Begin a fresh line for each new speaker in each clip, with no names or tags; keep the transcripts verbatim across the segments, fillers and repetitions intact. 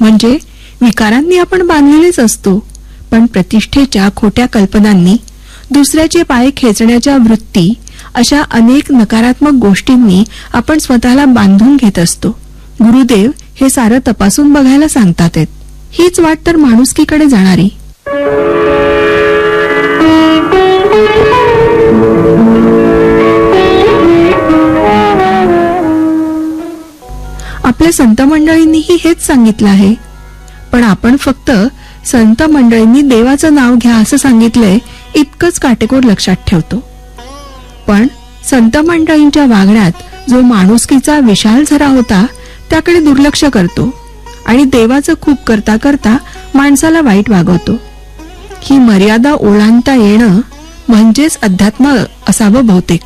म्हणजे विकारांनी आपण बांधलेलेच असतो, पण प्रतिष्ठेच्या खोट्या कल्पनांनी, दुसऱ्याचे पाय खेचण्याच्या वृत्ती, अशा अनेक नकारात्मक गोष्टींनी आपण स्वतःला बांधून घेत असतो. गुरुदेव हे सारं तपासून बघायला सांगतात. हीच वाट तर माणुसकीकडे जाणारी. आपल्या संत मंडळींनीही हेच सांगितलं आहे, पण आपण फक्त संत मंडळींनी देवाचं नाव घ्या असं सांगितलंय इतकंच काटेकोर लक्षात ठेवतो. पण संत मंडळींच्या वागण्यात जो माणुसकीचा विशाल झरा होता त्याकडे दुर्लक्ष करतो आणि देवाचं खूप करता करता माणसाला वाईट वागवतो. ही मर्यादा ओलांडता येणं म्हणजेच अध्यात्म असावं बहुतेक.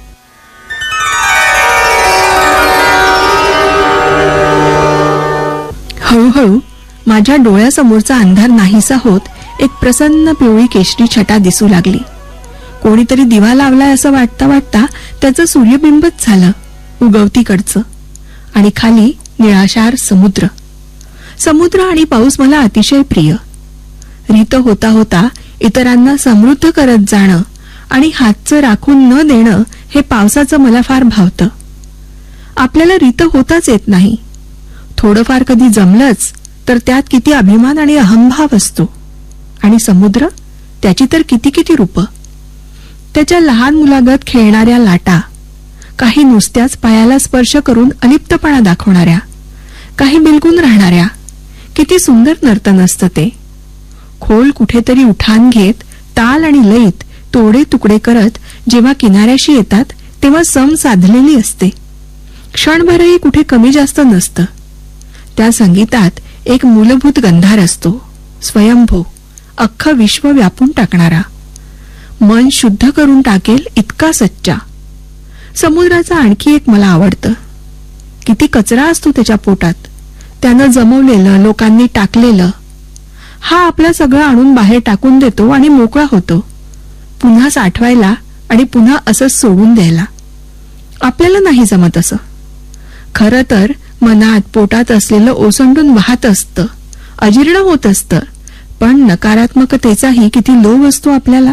हळूहळू माझ्या डोळ्यासमोरचा अंधार नाहीसा होत एक प्रसन्न पिवळी केशरी छटा दिसू लागली. कोणीतरी दिवा लावलाय असं वाटता वाटता त्याचं सूर्यबिंबच झालं उगवतीकडचं, आणि खाली निळाशार समुद्र. समुद्र आणि पाऊस मला अतिशय प्रिय. रीत होता होता इतरांना समृद्ध करत जाणं आणि हातचं राखून न देणं हे पावसाचं मला फार भावतं. आपल्याला रीत होताच येत नाही. थोडंफार कधी जमलंच तर त्यात किती अभिमान आणि अहंभाव असतो. आणि समुद्र, त्याची तर किती किती रूपं. त्याच्या लहान मुलागत खेळणाऱ्या लाटा, काही नुसत्याच पायाला स्पर्श करून अलिप्तपणा दाखवणाऱ्या, काही बिलगून राहणाऱ्या. किती सुंदर नर्तन असतं ते. खोल कुठेतरी उठाण घेत ताल आणि लयीत तोडे तुकडे करत जेव्हा किनाऱ्याशी येतात तेव्हा सम साधलेली असते. क्षणभरही कुठे कमी जास्त नसतं. त्या संगीतात एक मूलभूत गंधार असतो, स्वयंभू, अख्खं विश्व व्यापून टाकणारा, मन शुद्ध करून टाकेल इतका सच्चा. समुद्राचं आणखी एक मला आवडतं. किती कचरा असतो त्याच्या पोटात, त्यानं जमवलेलं, लोकांनी टाकलेलं. हा आपलं सगळं आणून बाहेर टाकून देतो आणि मोकळा होतो, पुन्हा साठवायला आणि पुन्हा असंच सोडून द्यायला. आपल्याला नाही जमत असं. खरं तर मनात पोटात असलेलं ओसंडून वाहत असतं, अजीर्ण होत असतं, पण नकारात्मकतेचाही किती लोभ असतो आपल्याला.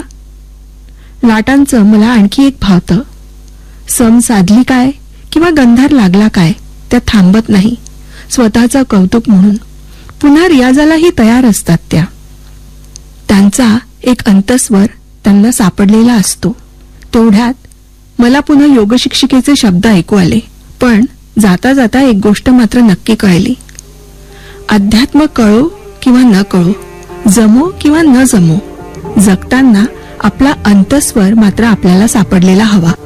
लाटांचं मला आणखी एक भावतं. सम साधली काय किंवा गंधार लागला काय त्या थांबत नाही, स्वतःचं कौतुक म्हणून पुन्हा रियाजालाही तयार असतात. त्या त्यांचा एक अंतस्वर त्यांना सापडलेला असतो. तेवढ्यात मला पुन्हा योगशिक्षिकेचे शब्द ऐकू आले. पण जाता जाता एक गोष्ट मात्र नक्की कळली. अध्यात्म कळो किंवा न कळो, जमो किंवा न जमो, जगताना आपला अंतस्वर मात्र आपल्याला सापडलेला हवा.